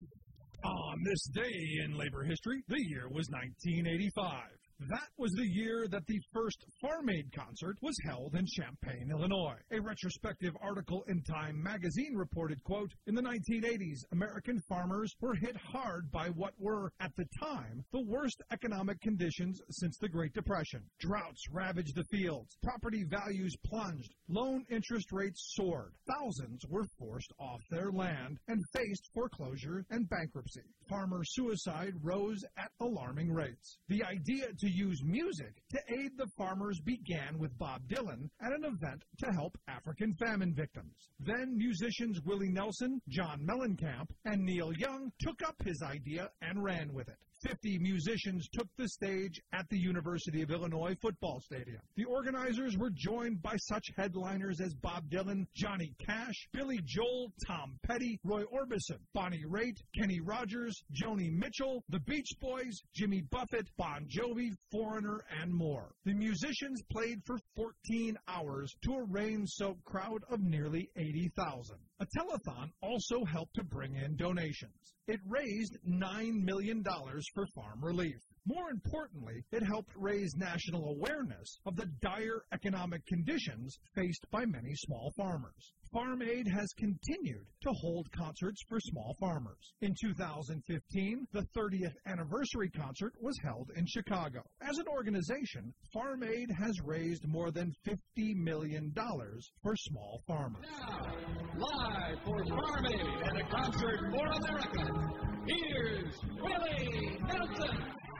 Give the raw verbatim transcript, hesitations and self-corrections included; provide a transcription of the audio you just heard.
On this day in labor history, the year was nineteen eighty-five. That was the year that the first Farm Aid concert was held in Champaign, Illinois. A retrospective article in Time magazine reported, quote, in the nineteen eighties, American farmers were hit hard by what were, at the time, the worst economic conditions since the Great Depression. Droughts ravaged the fields. Property values plunged. Loan interest rates soared. Thousands were forced off their land and faced foreclosure and bankruptcy. Farmer suicide rose at alarming rates. The idea to use music to aid the farmers began with Bob Dylan at an event to help African famine victims. Then musicians Willie Nelson, John Mellencamp, and Neil Young took up his idea and ran with it. Fifty musicians took the stage at the University of Illinois football stadium. The organizers were joined by such headliners as Bob Dylan, Johnny Cash, Billy Joel, Tom Petty, Roy Orbison, Bonnie Raitt, Kenny Rogers, Joni Mitchell, the Beach Boys, Jimmy Buffett, Bon Jovi, Foreigner, and more. The musicians played for fourteen hours to a rain-soaked crowd of nearly eighty thousand. A telethon also helped to bring in donations. It raised nine million dollars for farm relief. More importantly, it helped raise national awareness of the dire economic conditions faced by many small farmers. Farm Aid has continued to hold concerts for small farmers. In two thousand fifteen, the thirtieth anniversary concert was held in Chicago. As an organization, Farm Aid has raised more than fifty million dollars for small farmers. Now, live for Farm Aid and a concert for America, here's Willie Nelson.